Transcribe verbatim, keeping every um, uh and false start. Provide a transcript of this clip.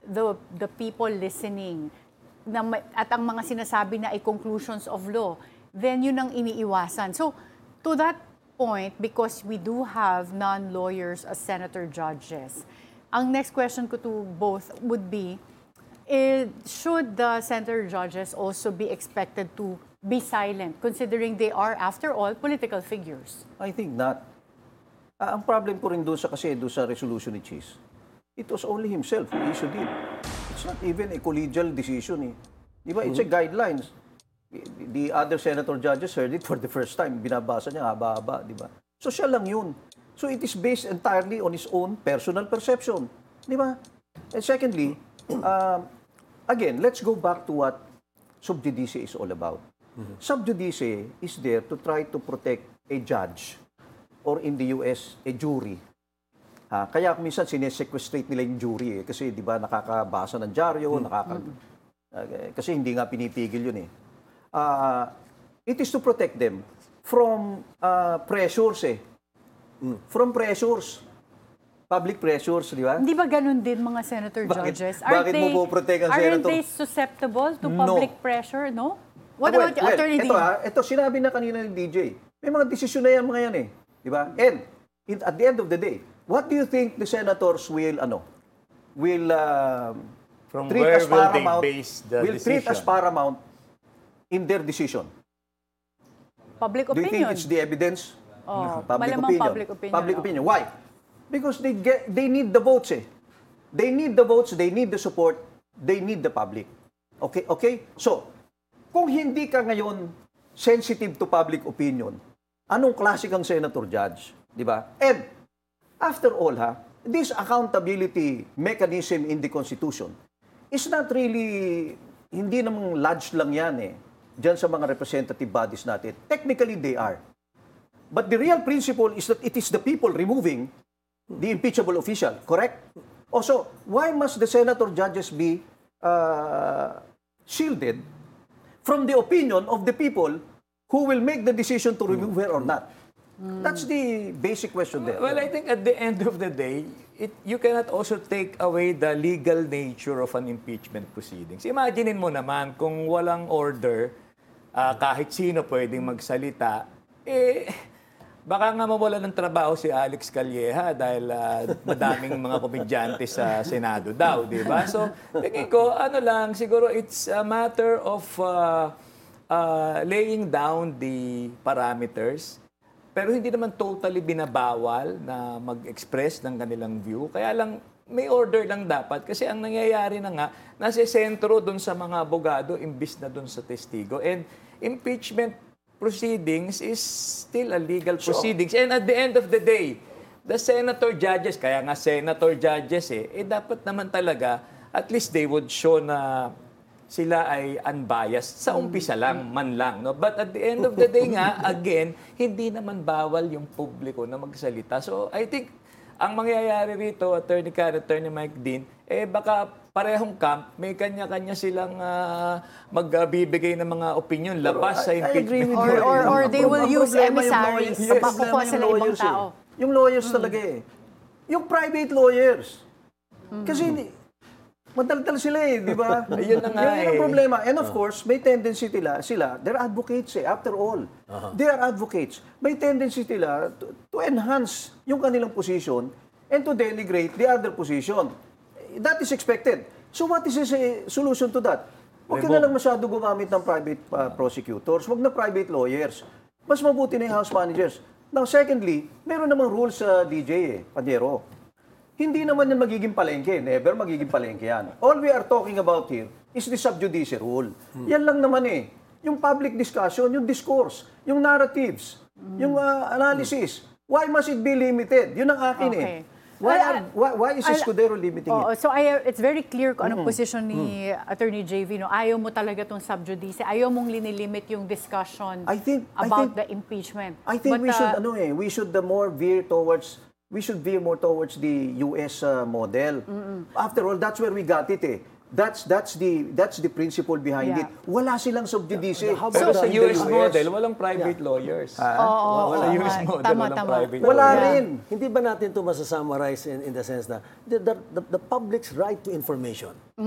the the people listening na, may- at ang mga sinasabi na ay conclusions of law, then yun ang iniiwasan. So, to that point, because we do have non-lawyers as senator judges, ang next question ko to both would be, eh, should the senator judges also be expected to be silent, considering they are, after all, political figures? I think not. Ah, ang problem ko rin doon sa kasi doon sa resolution ni Cheese, it was only himself who issued it. It's not even a collegial decision. Eh. Di ba? It's a guidelines. The, the other senator judges heard it for the first time. Binabasa niya, haba-haba. Di ba? So siya lang yun. So it is based entirely on his own personal perception. Di ba? And secondly, um, again, let's go back to what sub judice is all about. Mm-hmm. Sub judice is there to try to protect a judge or in the U S, a jury. Ha, kaya minsan sinesequestrate nila yung jury eh, kasi di ba nakakabasa ng dyaryo, mm-hmm. nakaka... Uh, kasi hindi nga pinipigil yun eh. Uh, it is to protect them from uh, pressures eh. Mm. From pressures. Public pressures, di ba? Hindi ba ganun din mga senator Bakit- judges? bakit mo po protect ang aren't senator? they susceptible to No. public pressure, no? What well, about well, Attorney ito, Dean? ha, ito sinabi na kanina ni D J. May mga desisyon na yan mga yan eh. Di ba? And in, at the end of the day, what do you think the senators will, ano, will uh, From treat where as will they paramount, base the will treat as decision? paramount in their decision? Public Do you think opinion. it's the evidence? Oh, Public malamang opinion. public opinion, Public oh. opinion. Why? Because they get they need the votes eh. They need the votes, they need the support, they need the public. Okay? Okay? So, kung hindi ka ngayon sensitive to public opinion, anong klase kang senator judge? Di ba? And, after all ha, this accountability mechanism in the Constitution is not really, hindi namang lodged lang yan eh, dyan sa mga representative bodies natin. Technically, they are. But the real principle is that it is the people removing the impeachable official, correct? Also, why must the senator judges be uh, shielded from the opinion of the people who will make the decision to remove her or not? That's the basic question there. Well, I think at the end of the day, it, you cannot also take away the legal nature of an impeachment proceedings. Imaginein mo naman kung walang order, ah, kahit sino pwedeng magsalita, eh, baka nga mawala ng trabaho si Alex Calleja dahil ah, madaming mga komedyante sa Senado daw, di ba? So, tingin ko, ano lang, siguro it's a matter of uh, uh, laying down the parameters. Pero hindi naman totally binabawal na mag-express ng kanilang view. Kaya lang, may order lang dapat. Kasi ang nangyayari na nga, nasa sentro doon sa mga abogado, imbis na doon sa testigo. And impeachment proceedings is still a legal proceedings. And at the end of the day, the senator judges, kaya nga senator judges eh, eh dapat naman talaga, at least they would show na sila ay unbiased sa umpisa lang, man lang. No? But at the end of the day nga, again, hindi naman bawal yung publiko na magsalita. So I think, ang mangyayari rito, Attorney Karen, Attorney Mike Dean, eh baka parehong camp, may kanya-kanya silang uh, magbibigay ng mga opinion labas sa I agree impeachment. with you. Or- or- or Ang they pro- will ang use problema yung emissaries lawyers. sa Yes, pakukuha problema sila yung ibang lawyers eh. tao. Yung lawyers talaga eh. Yung private lawyers. Kasi madaldal sila eh, di ba? Ayun na nga Yan ang eh. problema. And of course, may tendency sila, sila, they're advocates eh, after all. They are advocates. May tendency sila to, to enhance yung kanilang position and to denigrate the other position. That is expected. So what is the solution to that? Huwag ka na lang masyado gumamit ng private uh, prosecutors, huwag na private lawyers. Mas mabuti na yung house managers. Now, secondly, meron namang rules sa D J eh, Padero. Hindi naman yan magiging palengke. Never magiging palengke yan. All we are talking about here is the sub judice rule. Hmm. Yan lang naman eh. Yung public discussion, yung discourse, yung narratives, hmm. yung uh, analysis. Why must it be limited? Yun ang akin Okay. eh. Why, Well, are, why, why is I'll- Escudero limiting Oo, it? so I, it's very clear kung anong position ni Attorney J V. No? Ayaw mo talaga itong sub judice. Ayaw mong linilimit yung discussion I think- I about think- the impeachment. I think But, we should uh, ano eh, we should the more veer towards we should veer more towards the U S uh, model. After all, that's where we got it eh. That's that's the that's the principle behind Yeah. it. Wala silang subjudice. How Pero about sa the U S U S? model, walang private lawyers. Oo, oo, Sa oo U S nga. model, Tama, walang tama. private Wala lawyers. rin. Hindi ba natin ito masasummarize in, in the sense na the, the, the, the public's right to information